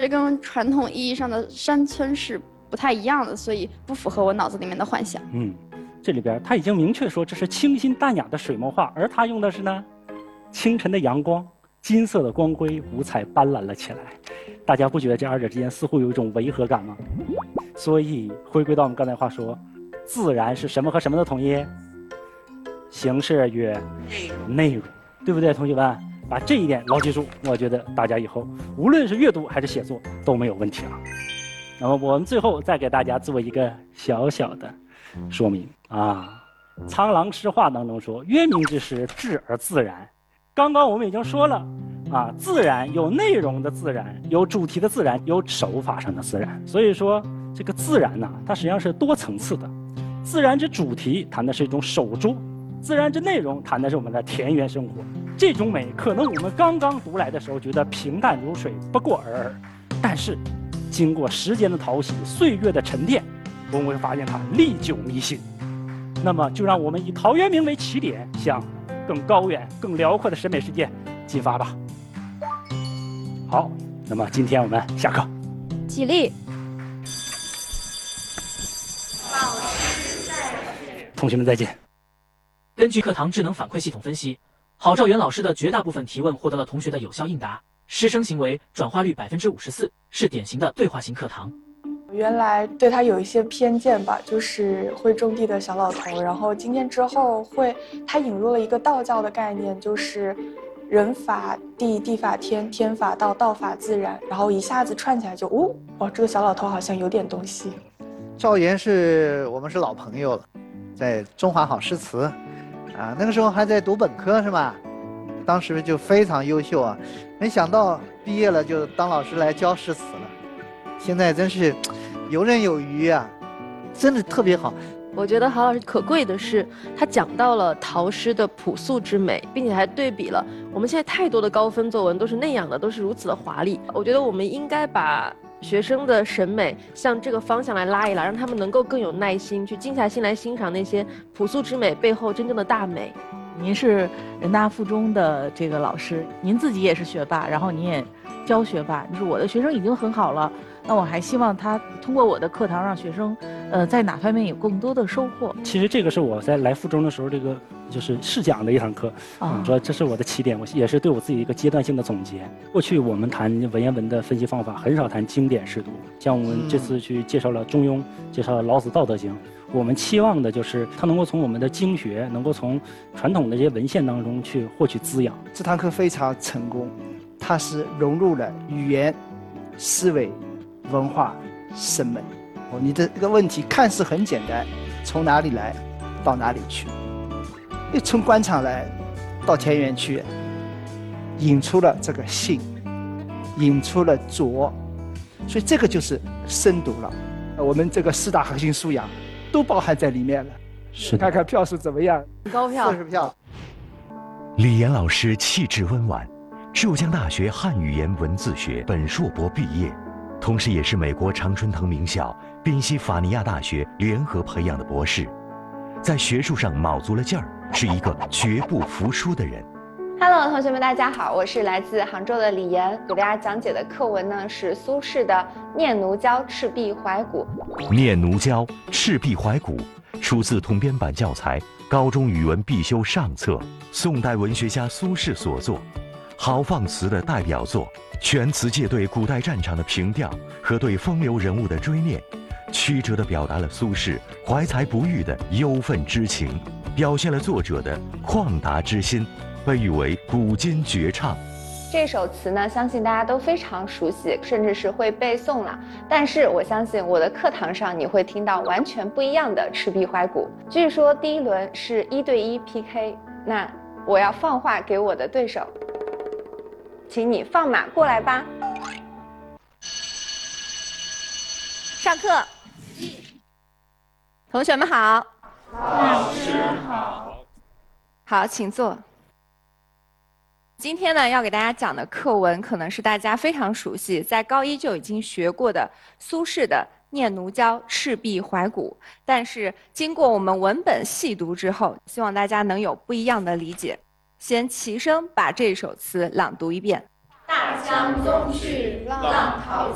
这跟传统意义上的山村是不太一样的，所以不符合我脑子里面的幻想。 这里边他已经明确说这是清新淡雅的水墨画，而他用的是呢，清晨的阳光，金色的光辉，五彩斑斓了起来。大家不觉得这二者之间似乎有一种违和感吗？所以回归到我们刚才话说，自然是什么和什么的统一？形式与内容，对不对，同学们？把这一点牢记住，我觉得大家以后无论是阅读还是写作都没有问题了。那么我们最后再给大家做一个小小的说明啊，苍狼诗话当中说，渊明之诗，质而自然。刚刚我们已经说了啊，自然有内容的自然，有主题的自然，有手法上的自然。所以说这个自然呢，它实际上是多层次的。自然之主题谈的是一种手作，自然之内容谈的是我们的田园生活。这种美可能我们刚刚读来的时候觉得平淡如水，不过尔尔，但是经过时间的淘洗，岁月的沉淀，我们会发现它历久弥新。那么就让我们以陶渊明为起点，向更高远更辽阔的审美世界进发吧。好，那么今天我们下课， 起立。 同学们再见。 根据课堂智能反馈系统分析，郝兆元老师的绝大部分提问获得了同学的有效应答，师生行为转化率54%，是典型的对话型课堂。 原来对他有一些偏见吧，就是会种地的小老头。然后今天之后他引入了一个道教的概念，就是人法地，地法天，天法道，道法自然。然后一下子串起来就这个小老头好像有点东西。 赵岩我们是老朋友了，在中华好诗词啊，那个时候还在读本科是吧？当时就非常优秀啊，没想到毕业了就当老师来教诗词了。现在真是游刃有余啊，真的特别好。 我觉得郝老师可贵的是，他讲到了陶诗的朴素之美，并且还对比了我们现在太多的高分作文都是那样的，都是如此的华丽。我觉得我们应该把学生的审美向这个方向来拉一拉，让他们能够更有耐心去静下心来欣赏那些朴素之美背后真正的大美。 您是人大附中的这个老师，您自己也是学霸，然后您也教学霸，你说我的学生已经很好了，那我还希望他通过我的课堂让学生在哪方面有更多的收获。 其实这个是我在来附中的时候，这个就是试讲的一堂课说这是我的起点，我也是对我自己一个阶段性的总结。过去我们谈文言文的分析方法很少谈经典识读，像我们这次去介绍了中庸，介绍了老子道德经，我们期望的就是它能够从我们的经学，能够从传统的这些文献当中去获取滋养。 这堂课非常成功，它是融入了语言、思维、文化、审美。你的这个问题看似很简单，从哪里来到哪里去？从官场来到田园去，引出了这个信，引出了拙，所以这个就是深读了。我们这个4大核心素养都包含在里面了。 是的， 看看票数怎么样？ 高票 40票。 李岩老师气质温婉，浙江大学汉语言文字学本硕博毕业，同时也是美国常春藤名校宾夕法尼亚大学联合培养的博士，在学术上卯足了劲儿，是一个绝不服输的人。 Hello， 同学们，大家好，我是来自杭州的李岩，给大家讲解的课文呢是苏轼的《念奴娇·赤壁怀古》。 《念奴娇·赤壁怀古》出自同编版教材《高中语文必修上册》，宋代文学家苏轼所作，豪放词的代表作，全词借对古代战场的凭吊和对风流人物的追念，曲折地表达了苏轼怀才不遇的忧愤之情，表现了作者的旷达之心，被誉为古今绝唱。 这首词呢，相信大家都非常熟悉，甚至是会背诵了。但是我相信我的课堂上你会听到完全不一样的《赤壁怀古》。据说第一轮是1对1 PK， 那我要放话给我的对手，请你放马过来吧。上课，同学们好。 老师好。 好，请坐。今天呢，要给大家讲的课文可能是大家非常熟悉，在高一就已经学过的苏轼的《念奴娇·赤壁怀古》，但是经过我们文本细读之后，希望大家能有不一样的理解。先齐声把这首词朗读一遍。 大江东去，浪淘